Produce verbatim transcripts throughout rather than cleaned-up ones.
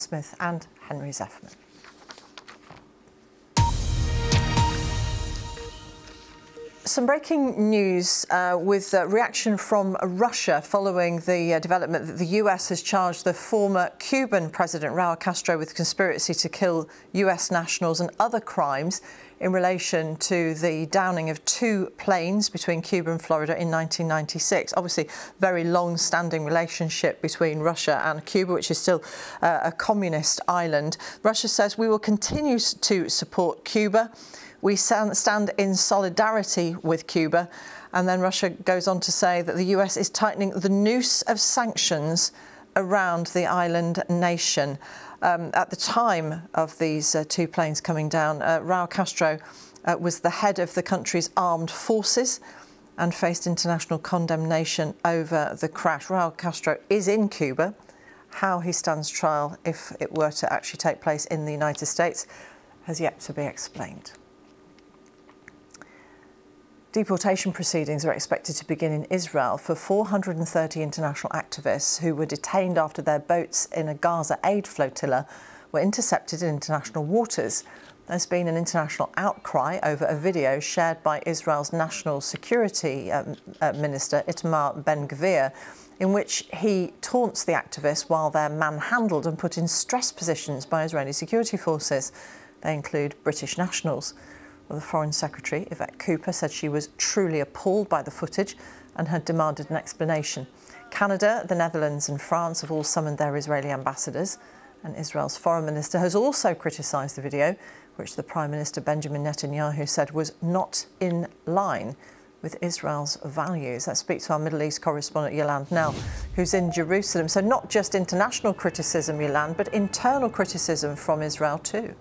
Smith and Henry Zeffman. Some breaking news uh, with uh, reaction from Russia following the uh, development that the U S has charged the former Cuban President Raul Castro with conspiracy to kill U S nationals and other crimes in relation to the downing of two planes between Cuba and Florida in nineteen ninety-six. Obviously, very long-standing relationship between Russia and Cuba, which is still uh, a communist island. Russia says we will continue to support Cuba. We stand in solidarity with Cuba. And then Russia goes on to say that the U S is tightening the noose of sanctions around the island nation. Um, at the time of these uh, two planes coming down, uh, Raul Castro uh, was the head of the country's armed forces and faced international condemnation over the crash. Raul Castro is in Cuba. How he stands trial, if it were to actually take place in the United States, has yet to be explained. Deportation proceedings are expected to begin in Israel for four hundred thirty international activists who were detained after their boats in a Gaza aid flotilla were intercepted in international waters. There's been an international outcry over a video shared by Israel's National Security um, uh, Minister Itamar Ben-Gvir, in which he taunts the activists while they're manhandled and put in stress positions by Israeli security forces. They include British nationals. Well, the Foreign Secretary, Yvette Cooper, said she was truly appalled by the footage and had demanded an explanation. Canada, the Netherlands and France have all summoned their Israeli ambassadors, and Israel's Foreign Minister has also criticised the video, which the Prime Minister Benjamin Netanyahu said was not in line with Israel's values. Let's speak to our Middle East correspondent Yolande Knell, who's in Jerusalem. So not just international criticism, Yolande, but internal criticism from Israel too.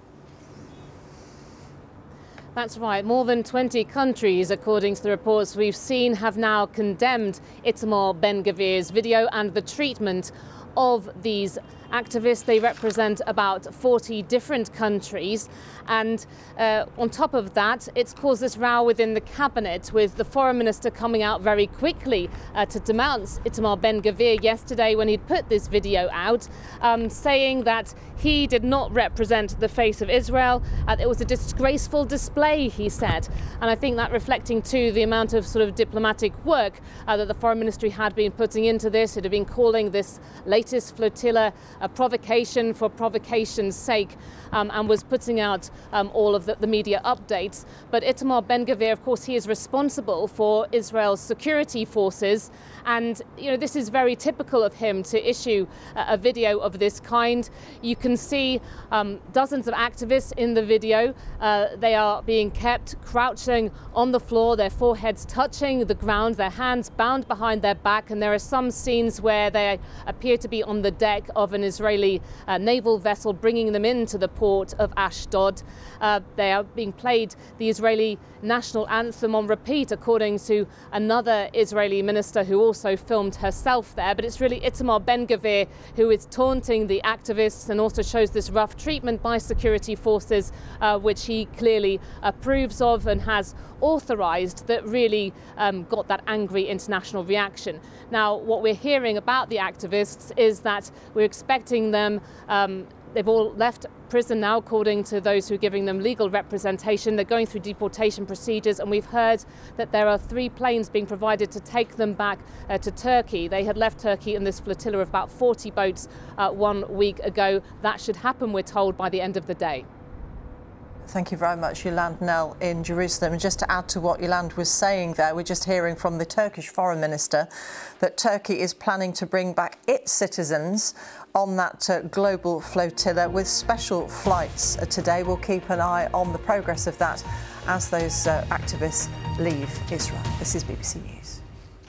That's right. More than twenty countries, according to the reports we've seen, have now condemned Itamar Ben-Gvir's video and the treatment of these activists. They represent about forty different countries. And uh, on top of that, it's caused this row within the cabinet, with the foreign minister coming out very quickly uh, to denounce Itamar Ben-Gvir yesterday when he'd put this video out, um, saying that he did not represent the face of Israel. Uh, it was a disgraceful display, he said. And I think that reflecting too the amount of sort of diplomatic work uh, that the foreign ministry had been putting into this. It had been calling this latest flotilla a provocation for provocation's sake, um, and was putting out um, all of the, the media updates. But Itamar Ben-Gvir, of course, he is responsible for Israel's security forces. And, you know, this is very typical of him to issue a, a video of this kind. You can see um, dozens of activists in the video. Uh, they are being kept crouching on the floor, their foreheads touching the ground, their hands bound behind their back. And there are some scenes where they appear to be on the deck of an Israeli uh, naval vessel, bringing them into the port of Ashdod. Uh, they are being played the Israeli national anthem on repeat, according to another Israeli minister who also filmed herself there. But it's really Itamar Ben-Gvir who is taunting the activists and also shows this rough treatment by security forces, uh, which he clearly approves of and has authorised, that really um, got that angry international reaction. Now, what we're hearing about the activists is that we're expecting them um, They've all left prison now, according to those who are giving them legal representation. They're going through deportation procedures, and we've heard that there are three planes being provided to take them back uh, to Turkey. They had left Turkey in this flotilla of about forty boats uh, one week ago. That should happen, we're told, by the end of the day. Thank you very much, Yolande Knell in Jerusalem. And just to add to what Yolande was saying there, we're just hearing from the Turkish Foreign Minister that Turkey is planning to bring back its citizens on that uh, global flotilla with special flights uh, today. We'll keep an eye on the progress of that as those uh, activists leave Israel. This is B B C News.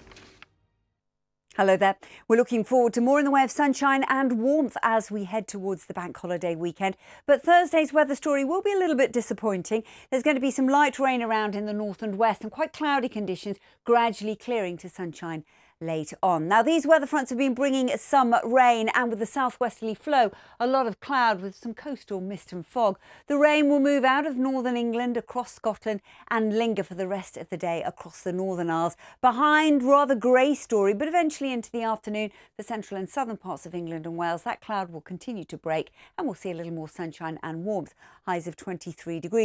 Hello there. We're looking forward to more in the way of sunshine and warmth as we head towards the bank holiday weekend. But Thursday's weather story will be a little bit disappointing. There's going to be some light rain around in the north and west and quite cloudy conditions, gradually clearing to sunshine late on. Now, these weather fronts have been bringing some rain, and with the southwesterly flow, a lot of cloud with some coastal mist and fog. The rain will move out of northern England across Scotland and linger for the rest of the day across the Northern Isles. Behind, rather grey story, but eventually into the afternoon for central and southern parts of England and Wales, that cloud will continue to break and we'll see a little more sunshine and warmth. Highs of twenty-three degrees.